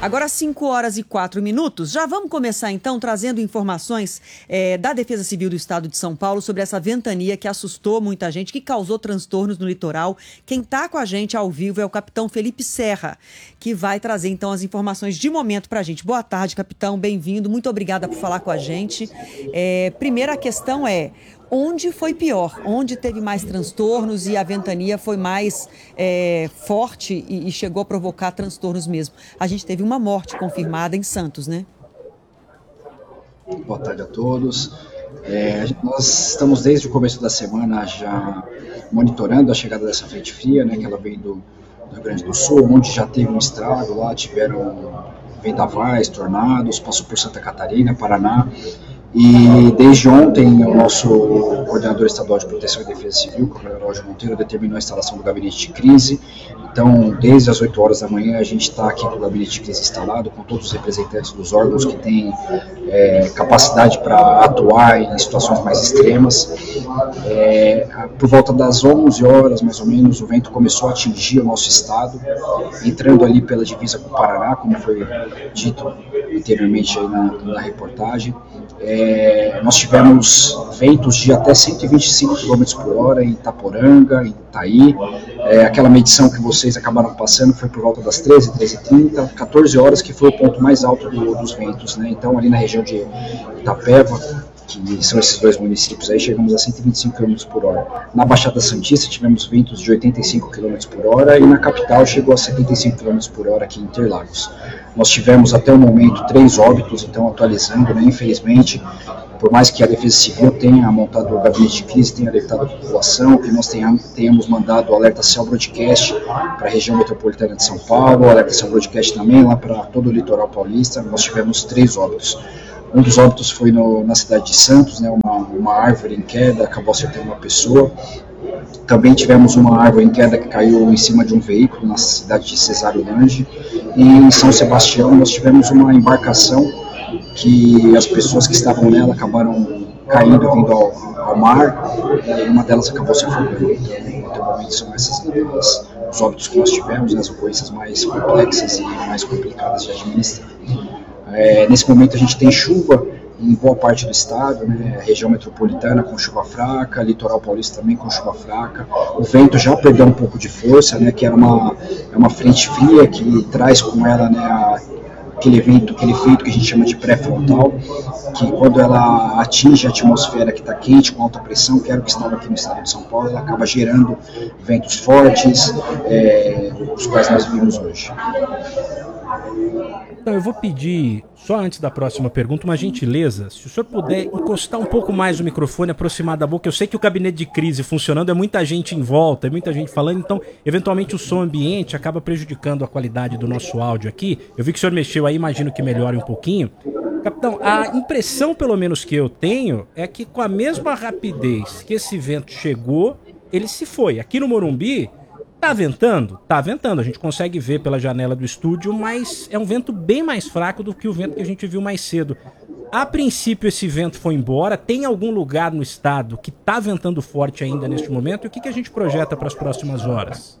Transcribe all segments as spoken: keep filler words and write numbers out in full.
Agora cinco horas e quatro minutos, já vamos começar então trazendo informações é, da Defesa Civil do Estado de São Paulo sobre essa ventania que assustou muita gente, que causou transtornos no litoral. Quem está com a gente ao vivo é o capitão Felipe Serra, que vai trazer então as informações de momento para a gente. Boa tarde, capitão, bem-vindo, muito obrigada por falar com a gente. É, primeira questão é, onde foi pior? Onde teve mais transtornos e a ventania foi mais é, forte e, e chegou a provocar transtornos mesmo? A gente teve uma morte confirmada em Santos, né? Boa tarde a todos. É, nós estamos desde o começo da semana já monitorando a chegada dessa frente fria, né, que ela veio do, do Rio Grande do Sul, onde já teve um estrago lá, tiveram vendavais, tornados, passou por Santa Catarina, Paraná. E desde ontem o nosso coordenador estadual de proteção e defesa civil, o coronel Roger Monteiro, determinou a instalação do gabinete de crise. Então, desde as oito horas da manhã, a gente está aqui com o gabinete de crise instalado, com todos os representantes dos órgãos que têm é, capacidade para atuar em situações mais extremas. É, por volta das onze horas, mais ou menos, o vento começou a atingir o nosso estado, entrando ali pela divisa com o Paraná, como foi dito anteriormente aí na, na reportagem. É, nós tivemos ventos de até cento e vinte e cinco quilômetros por hora em Itaporanga, em Itaí. É, aquela medição que vocês acabaram passando foi por volta das treze, treze e trinta, quatorze horas, que foi o ponto mais alto do, dos ventos, né? Então, ali na região de Itapeva, que são esses dois municípios, aí chegamos a cento e vinte e cinco quilômetros por hora. Na Baixada Santista tivemos ventos de oitenta e cinco quilômetros por hora e na capital chegou a setenta e cinco quilômetros por hora aqui em Interlagos. Nós tivemos até o momento três óbitos, então atualizando, né, infelizmente, por mais que a Defesa Civil tenha montado o gabinete de crise, tenha alertado a população, que nós tenhamos, tenhamos mandado o alerta Cell Broadcast para a região metropolitana de São Paulo, o alerta Cell Broadcast também lá para todo o litoral paulista, nós tivemos três óbitos. Um dos óbitos foi no, na cidade de Santos, né, uma, uma árvore em queda, acabou acertando uma pessoa. Também tivemos uma árvore em queda que caiu em cima de um veículo na cidade de Cesário Lange. E em São Sebastião nós tivemos uma embarcação que as pessoas que estavam nela acabaram caindo, vindo ao, ao mar, e uma delas acabou se afogando. Então, até o momento são essas as, os óbitos que nós tivemos, né, as ocorrências mais complexas e mais complicadas de administrar. É, nesse momento a gente tem chuva em boa parte do estado, né, região metropolitana com chuva fraca, litoral paulista também com chuva fraca. O vento já perdeu um pouco de força, né, que era uma, é uma frente fria que traz com ela, né, a, aquele evento, aquele efeito que a gente chama de pré-frontal, que quando ela atinge a atmosfera que está quente, com alta pressão, que era o que estava aqui no estado de São Paulo, ela acaba gerando ventos fortes, é, os quais nós vimos hoje. Então, eu vou pedir, só antes da próxima pergunta, uma gentileza. Se o senhor puder encostar um pouco mais o microfone, aproximar da boca. Eu sei que o gabinete de crise funcionando, é muita gente em volta, é muita gente falando, então, eventualmente, o som ambiente acaba prejudicando a qualidade do nosso áudio aqui. Eu vi que o senhor mexeu aí, imagino que melhore um pouquinho. Capitão, a impressão, pelo menos, que eu tenho, é que com a mesma rapidez que esse vento chegou, ele se foi. Aqui no Morumbi, tá ventando? Tá ventando, a gente consegue ver pela janela do estúdio, mas é um vento bem mais fraco do que o vento que a gente viu mais cedo. A princípio esse vento foi embora, tem algum lugar no estado que tá ventando forte ainda neste momento? E o que, que a gente projeta para as próximas horas?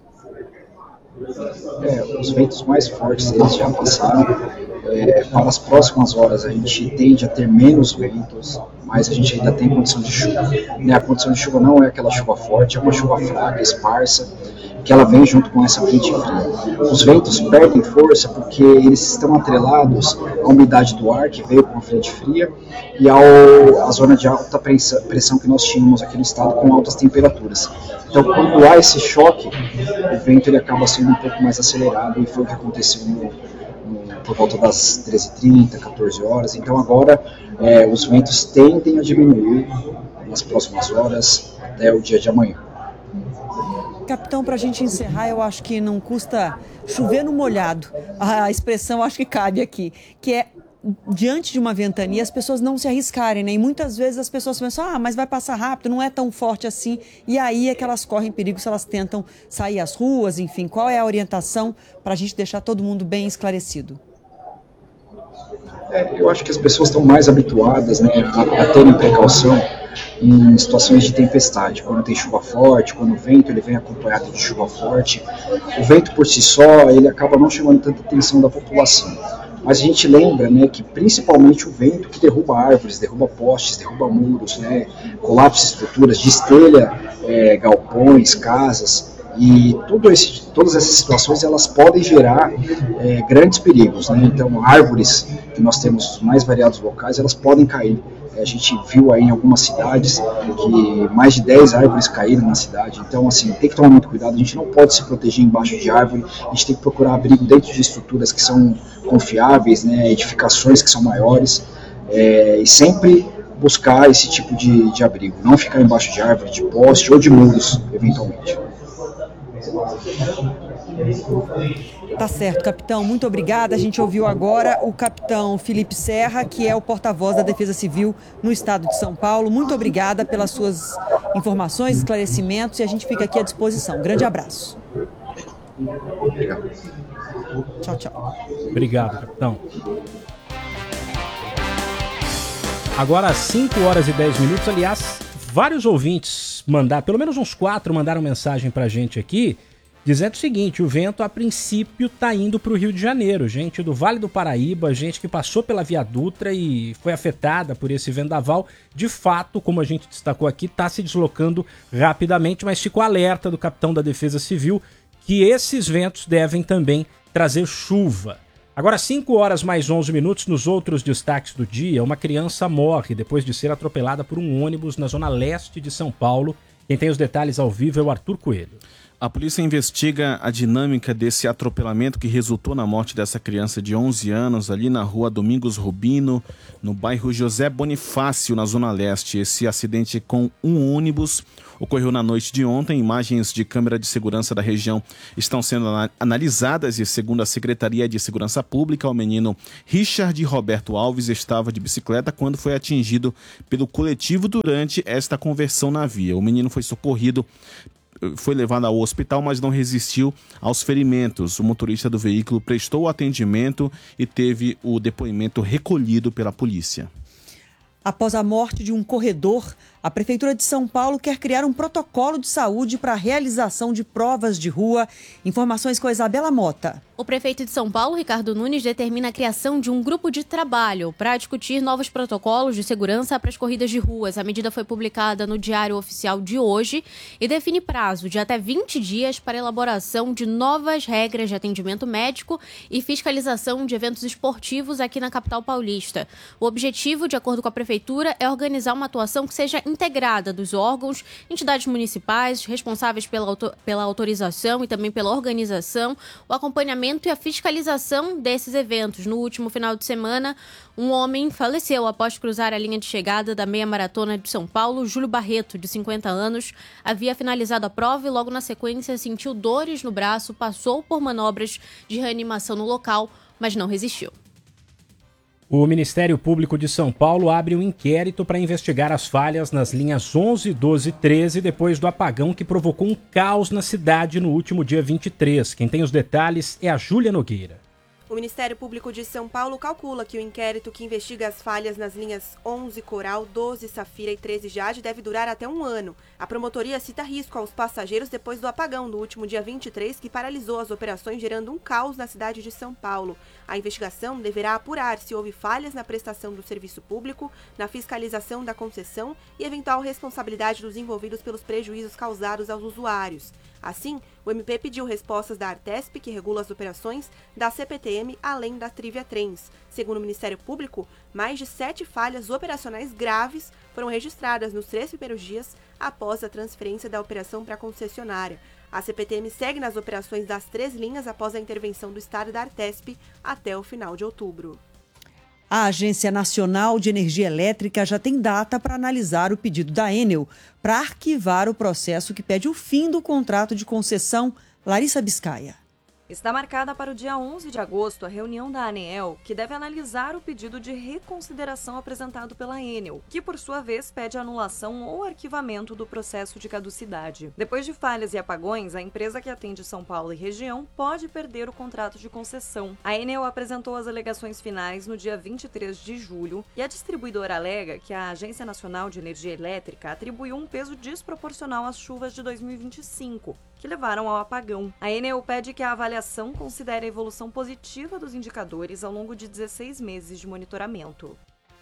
É, os ventos mais fortes eles já passaram. É, para as próximas horas a gente tende a ter menos ventos, mas a gente ainda tem condição de chuva. Né? A condição de chuva não é aquela chuva forte, é uma chuva fraca, esparsa, que ela vem junto com essa frente fria. Os ventos perdem força porque eles estão atrelados à umidade do ar que veio com a frente fria e ao, à zona de alta pressão que nós tínhamos aqui no estado com altas temperaturas. Então, quando há esse choque, o vento ele acaba sendo um pouco mais acelerado e foi o que aconteceu no, no, por volta das treze e trinta, quatorze horas. Então, agora é, os ventos tendem a diminuir nas próximas horas até o dia de amanhã. Capitão, para a gente encerrar, eu acho que não custa chover no molhado. A expressão acho que cabe aqui, que é diante de uma ventania as pessoas não se arriscarem, né? E muitas vezes as pessoas pensam, ah, mas vai passar rápido, não é tão forte assim, e aí é que elas correm perigo se elas tentam sair às ruas, enfim. Qual é a orientação para a gente deixar todo mundo bem esclarecido? É, eu acho que as pessoas estão mais habituadas, né, a, a terem precaução em situações de tempestade, quando tem chuva forte, quando o vento ele vem acompanhado de chuva forte. O vento por si só, ele acaba não chamando tanta atenção da população. Mas a gente lembra, né, que principalmente o vento que derruba árvores, derruba postes, derruba muros, né, colapsa estruturas, destelha é, galpões, casas, e tudo esse, todas essas situações elas podem gerar é, grandes perigos, né? Então árvores que nós temos nos mais variados locais, elas podem cair. A gente viu aí em algumas cidades que mais de dez árvores caíram na cidade. Então, assim, tem que tomar muito cuidado. A gente não pode se proteger embaixo de árvore. A gente tem que procurar abrigo dentro de estruturas que são confiáveis, né, edificações que são maiores. É, e sempre buscar esse tipo de, de abrigo. Não ficar embaixo de árvore, de poste ou de muros, eventualmente. Tá certo, capitão. Muito obrigada. A gente ouviu agora o capitão Felipe Serra, que é o porta-voz da Defesa Civil no estado de São Paulo. Muito obrigada pelas suas informações, esclarecimentos, e a gente fica aqui à disposição. Grande abraço. Tchau, tchau. Obrigado, capitão. Agora, às cinco horas e dez minutos, aliás, vários ouvintes mandaram, pelo menos uns quatro mandaram mensagem pra gente aqui, dizendo o seguinte: o vento a princípio tá indo para o Rio de Janeiro, gente do Vale do Paraíba, gente que passou pela Via Dutra e foi afetada por esse vendaval, de fato, como a gente destacou aqui, tá se deslocando rapidamente, mas ficou alerta do capitão da Defesa Civil que esses ventos devem também trazer chuva. Agora, cinco horas mais onze minutos, nos outros destaques do dia, uma criança morre depois de ser atropelada por um ônibus na zona leste de São Paulo. Quem tem os detalhes ao vivo é o Arthur Coelho. A polícia investiga a dinâmica desse atropelamento que resultou na morte dessa criança de onze anos ali na rua Domingos Rubino, no bairro José Bonifácio, na Zona Leste. Esse acidente com um ônibus ocorreu na noite de ontem. Imagens de câmera de segurança da região estão sendo analisadas e, segundo a Secretaria de Segurança Pública, o menino Richard Roberto Alves estava de bicicleta quando foi atingido pelo coletivo durante esta conversão na via. O menino foi socorrido, foi levado ao hospital, mas não resistiu aos ferimentos. O motorista do veículo prestou atendimento e teve o depoimento recolhido pela polícia. Após a morte de um corredor, a Prefeitura de São Paulo quer criar um protocolo de saúde para a realização de provas de rua. Informações com a Isabela Mota. O prefeito de São Paulo, Ricardo Nunes, determina a criação de um grupo de trabalho para discutir novos protocolos de segurança para as corridas de ruas. A medida foi publicada no Diário Oficial de hoje e define prazo de até vinte dias para a elaboração de novas regras de atendimento médico e fiscalização de eventos esportivos aqui na capital paulista. O objetivo, de acordo com a Prefeitura, é organizar uma atuação que seja integrada dos órgãos, entidades municipais responsáveis pela, auto- pela autorização e também pela organização, o acompanhamento e a fiscalização desses eventos. No último final de semana, um homem faleceu após cruzar a linha de chegada da meia maratona de São Paulo. Júlio Barreto, de cinquenta anos, havia finalizado a prova e logo na sequência sentiu dores no braço, passou por manobras de reanimação no local, mas não resistiu. O Ministério Público de São Paulo abre um inquérito para investigar as falhas nas linhas onze, doze e treze depois do apagão que provocou um caos na cidade no último dia vinte e três. Quem tem os detalhes é a Júlia Nogueira. O Ministério Público de São Paulo calcula que o inquérito que investiga as falhas nas linhas onze Coral, doze Safira e treze Jade deve durar até um ano. A promotoria cita risco aos passageiros depois do apagão do último dia vinte e três, que paralisou as operações, gerando um caos na cidade de São Paulo. A investigação deverá apurar se houve falhas na prestação do serviço público, na fiscalização da concessão e eventual responsabilidade dos envolvidos pelos prejuízos causados aos usuários. Assim, o M P pediu respostas da Artesp, que regula as operações, da C P T M, além da Trivia Trens. Segundo o Ministério Público, mais de sete falhas operacionais graves foram registradas nos três primeiros dias após a transferência da operação para a concessionária. A C P T M segue nas operações das três linhas após a intervenção do Estado e da Artesp até o final de outubro. A Agência Nacional de Energia Elétrica já tem data para analisar o pedido da Enel para arquivar o processo que pede o fim do contrato de concessão. Larissa Biscaia. Está marcada para o dia onze de agosto a reunião da ANEEL, que deve analisar o pedido de reconsideração apresentado pela Enel, que por sua vez pede anulação ou arquivamento do processo de caducidade. Depois de falhas e apagões, a empresa que atende São Paulo e região pode perder o contrato de concessão. A Enel apresentou as alegações finais no dia vinte e três de julho e a distribuidora alega que a Agência Nacional de Energia Elétrica atribuiu um peso desproporcional às chuvas de dois mil e vinte e cinco, que levaram ao apagão. A Enel pede que a avaliação considere a evolução positiva dos indicadores ao longo de dezesseis meses de monitoramento.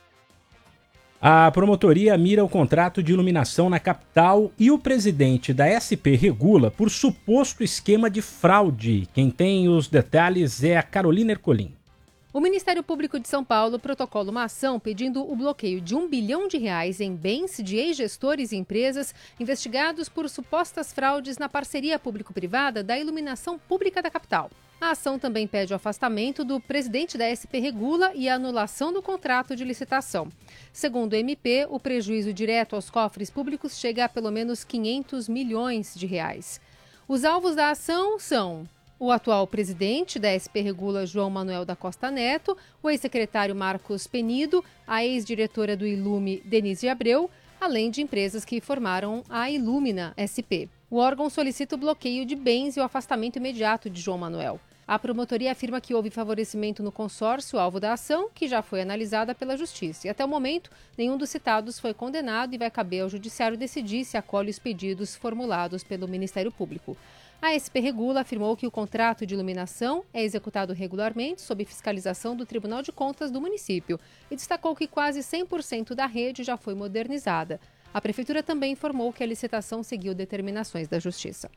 A promotoria mira o contrato de iluminação na capital e o presidente da S P regula por suposto esquema de fraude. Quem tem os detalhes é a Carolina Ercolim. O Ministério Público de São Paulo protocola uma ação pedindo o bloqueio de um bilhão de reais em bens de ex-gestores e empresas investigados por supostas fraudes na parceria público-privada da iluminação pública da capital. A ação também pede o afastamento do presidente da S P Regula e a anulação do contrato de licitação. Segundo o M P, o prejuízo direto aos cofres públicos chega a pelo menos quinhentos milhões de reais. Os alvos da ação são o atual presidente da S P Regula, João Manuel da Costa Neto, o ex-secretário Marcos Penido, a ex-diretora do Ilume, Denise de Abreu, além de empresas que formaram a Ilumina S P. O órgão solicita o bloqueio de bens e o afastamento imediato de João Manuel. A promotoria afirma que houve favorecimento no consórcio alvo da ação, que já foi analisada pela Justiça. E até o momento, nenhum dos citados foi condenado e vai caber ao Judiciário decidir se acolhe os pedidos formulados pelo Ministério Público. A S P Regula afirmou que o contrato de iluminação é executado regularmente sob fiscalização do Tribunal de Contas do município e destacou que quase cem por cento da rede já foi modernizada. A Prefeitura também informou que a licitação seguiu determinações da Justiça.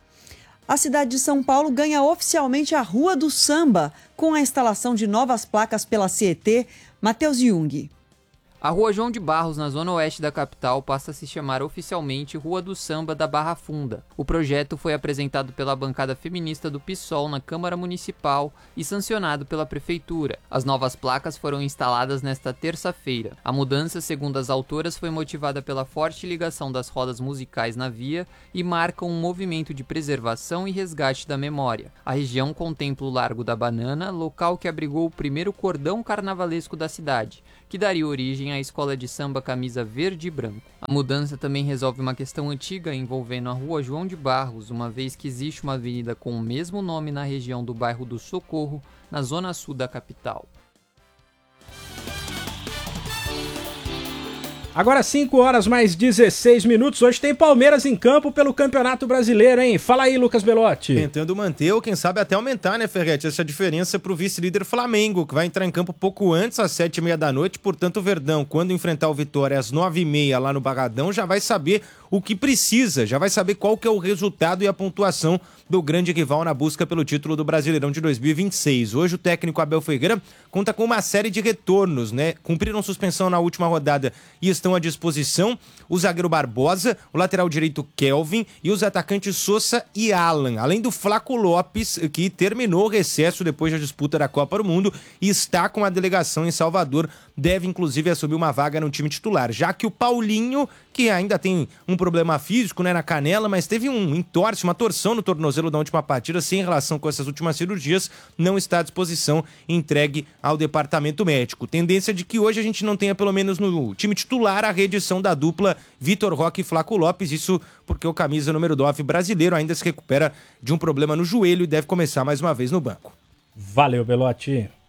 A cidade de São Paulo ganha oficialmente a Rua do Samba, com a instalação de novas placas pela C E T. Matheus Jung. A Rua João de Barros, na zona oeste da capital, passa a se chamar oficialmente Rua do Samba da Barra Funda. O projeto foi apresentado pela bancada feminista do PSOL na Câmara Municipal e sancionado pela Prefeitura. As novas placas foram instaladas nesta terça-feira. A mudança, segundo as autoras, foi motivada pela forte ligação das rodas musicais na via e marca um movimento de preservação e resgate da memória. A região contempla o Largo da Banana, local que abrigou o primeiro cordão carnavalesco da cidade, que daria origem à escola de samba Camisa Verde e Branco. A mudança também resolve uma questão antiga envolvendo a Rua João de Barros, uma vez que existe uma avenida com o mesmo nome na região do bairro do Socorro, na zona sul da capital. Agora cinco horas mais dezesseis minutos. Hoje tem Palmeiras em campo pelo Campeonato Brasileiro, hein? Fala aí, Lucas Belotti. Tentando manter ou quem sabe até aumentar, né, Ferretti? Essa diferença para o vice-líder Flamengo, que vai entrar em campo pouco antes, às sete e meia da noite. Portanto, o Verdão, quando enfrentar o Vitória às nove e meia lá no Barradão, já vai saber o que precisa, já vai saber qual que é o resultado e a pontuação do grande rival na busca pelo título do Brasileirão de dois mil e vinte e seis. Hoje o técnico Abel Ferreira conta com uma série de retornos, né? Cumpriram suspensão na última rodada e estão à disposição o zagueiro Barbosa, o lateral direito Kelvin e os atacantes Sousa e Alan, além do Flaco Lopes, que terminou o recesso depois da disputa da Copa do Mundo e está com a delegação em Salvador, deve inclusive assumir uma vaga no time titular, já que o Paulinho, que ainda tem um problema físico, né, na canela, mas teve um entorse, uma torção no tornozelo da última partida, sem relação com essas últimas cirurgias, não está à disposição, entregue ao departamento médico. Tendência de que hoje a gente não tenha, pelo menos no time titular, a reedição da dupla Vitor Roque e Flaco Lopes, isso porque o camisa número nove brasileiro ainda se recupera de um problema no joelho e deve começar mais uma vez no banco. Valeu, Belotti.